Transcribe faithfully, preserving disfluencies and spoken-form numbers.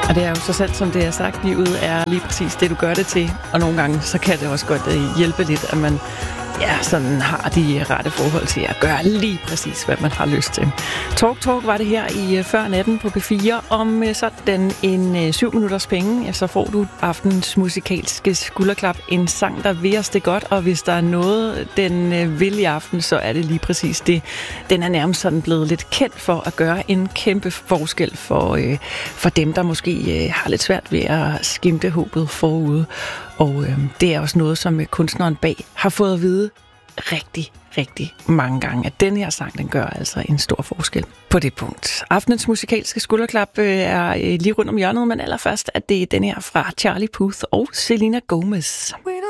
Og det er jo så sandt, som det er sagt, livet er lige præcis det, du gør det til. Og nogle gange, så kan det også godt hjælpe lidt, at man ja, sådan har de rette forhold til at gøre lige præcis, hvad man har lyst til. Talk Talk var det her i før natten på P fire. Om sådan en syv minutters penge, ja, så får du aftens musikalske skulderklap. En sang, der vil os det godt, og hvis der er noget, den vil i aften, så er det lige præcis det. Den er nærmest sådan blevet lidt kendt for at gøre en kæmpe forskel for, øh, for dem, der måske øh, har lidt svært ved at skimte håbet forude. Og øh, det er også noget, som kunstneren bag har fået at vide rigtig, rigtig mange gange, at den her sang, den gør altså en stor forskel på det punkt. Aftenens musikalske skulderklap øh, er øh, lige rundt om hjørnet, men allerførst er det den her fra Charlie Puth og Selena Gomez.